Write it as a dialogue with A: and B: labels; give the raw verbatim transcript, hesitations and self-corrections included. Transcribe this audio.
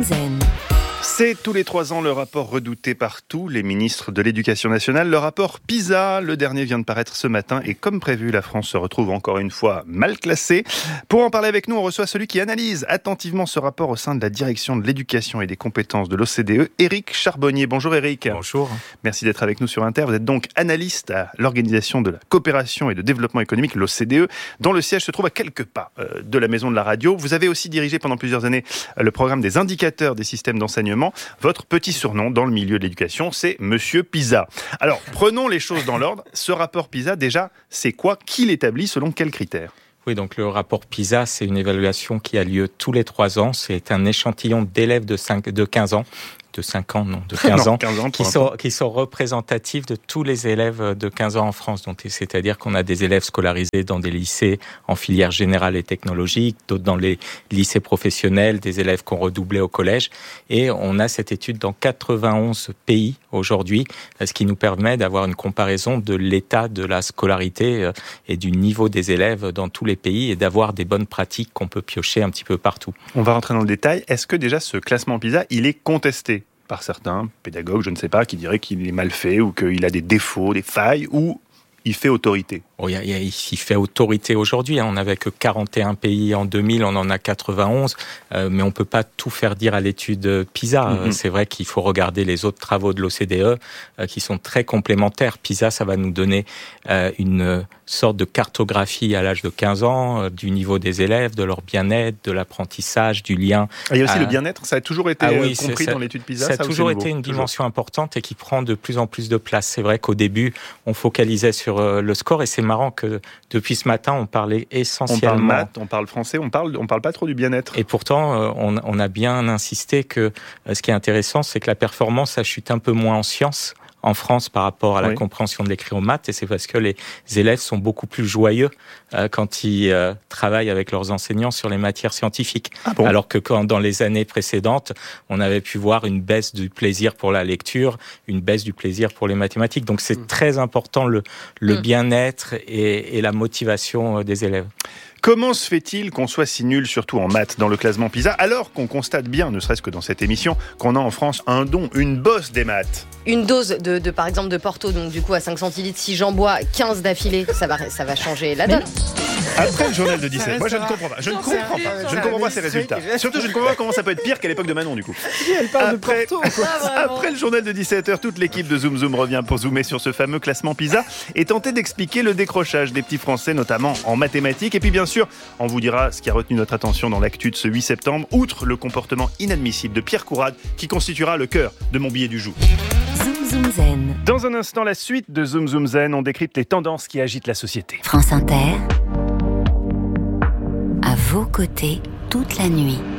A: Zen.
B: C'est tous les trois ans le rapport redouté par tous les ministres de l'Éducation nationale, le rapport PISA. Le dernier vient de paraître ce matin et comme prévu, la France se retrouve encore une fois mal classée. Pour en parler avec nous, on reçoit celui qui analyse attentivement ce rapport au sein de la direction de l'éducation et des compétences de l'O C D E, Éric Charbonnier. Bonjour Éric.
C: Bonjour.
B: Merci d'être avec nous sur Inter. Vous êtes donc analyste à l'Organisation de la coopération et de développement économique, l'O C D E, dont le siège se trouve à quelques pas de la maison de la radio. Vous avez aussi dirigé pendant plusieurs années le programme des indicateurs des systèmes d'enseignement. Votre petit surnom dans le milieu de l'éducation, c'est Monsieur PISA. Alors, prenons les choses dans l'ordre. Ce rapport PISA, déjà, c'est quoi? Qui l'établit? Selon quels critères?
C: Oui, donc le rapport PISA, c'est une évaluation qui a lieu tous les trois ans. C'est un échantillon d'élèves de, cinq, de quinze ans. De cinq ans, non, de quinze
B: non,
C: ans,
B: quinze ans
C: qui sont, qui sont représentatifs de tous les élèves de quinze ans en France. Donc, c'est-à-dire qu'on a des élèves scolarisés dans des lycées en filière générale et technologique, d'autres dans les lycées professionnels, des élèves qui ont redoublé au collège. Et on a cette étude dans quatre-vingt-onze pays aujourd'hui, ce qui nous permet d'avoir une comparaison de l'état de la scolarité et du niveau des élèves dans tous les pays et d'avoir des bonnes pratiques qu'on peut piocher un petit peu partout.
B: On va rentrer dans le détail. Est-ce que déjà ce classement PISA, il est contesté par certains pédagogues, je ne sais pas, qui diraient qu'il est mal fait ou qu'il a des défauts, des failles, ou il fait autorité?
C: Oh, il, y a, il fait autorité aujourd'hui. Hein. On n'avait que quarante et un pays en deux mille, on en a quatre-vingt-onze, euh, mais on ne peut pas tout faire dire à l'étude PISA. Mm-hmm. C'est vrai qu'il faut regarder les autres travaux de l'O C D E euh, qui sont très complémentaires. PISA, ça va nous donner euh, une sorte de cartographie à l'âge de quinze ans euh, du niveau des élèves, de leur bien-être, de l'apprentissage, du lien.
B: Ah, il y a aussi
C: à...
B: le bien-être, ça a toujours été ah, oui, compris ça, dans l'étude PISA?
C: Ça a
B: ça
C: toujours été une
B: toujours.
C: dimension importante et qui prend de plus en plus de place. C'est vrai qu'au début, on focalisait sur euh, le score et c'est marrant que depuis ce matin, on parlait essentiellement...
B: On parle maths, on parle français, on parle, on parle pas trop du bien-être.
C: Et pourtant, euh, on, on a bien insisté que euh, ce qui est intéressant, c'est que la performance, ça chute un peu moins en sciences en France par rapport à la oui. compréhension de l'écrit en maths, et c'est parce que les élèves sont beaucoup plus joyeux euh, quand ils euh, travaillent avec leurs enseignants sur les matières scientifiques.
B: Ah bon?
C: Alors que quand, dans les années précédentes, on avait pu voir une baisse du plaisir pour la lecture, une baisse du plaisir pour les mathématiques. Donc c'est mmh. très important le, le mmh. bien-être et, et la motivation des élèves.
B: Comment se fait-il qu'on soit si nul, surtout en maths, dans le classement PISA, alors qu'on constate bien, ne serait-ce que dans cette émission, qu'on a en France un don, une bosse des maths?
D: Une dose de, de par exemple, de Porto, donc du coup à cinq centilitres, si j'en bois quinze d'affilée, ça va, ça va changer la donne.
B: Après le journal de dix-sept, moi je ne comprends pas, je ne comprends pas, je ne comprends pas ces résultats. Surtout, je ne comprends pas comment ça peut être pire qu'à l'époque de Manon, du coup.
E: Elle parle
B: après,
E: de Porto, quoi.
B: Après le journal de dix-sept heures, toute l'équipe de Zoom Zoom revient pour zoomer sur ce fameux classement PISA et tenter d'expliquer le décrochage des petits Français, notamment en mathématiques. Et puis bien sûr, on vous dira ce qui a retenu notre attention dans l'actu de ce huit septembre, outre le comportement inadmissible de Pierre Courade, qui constituera le cœur de mon billet du jour.
A: Zoom Zoom Zen.
B: Dans un instant, la suite de Zoom Zoom Zen, on décrypte les tendances qui agitent la société.
A: France Inter, à vos côtés toute la nuit.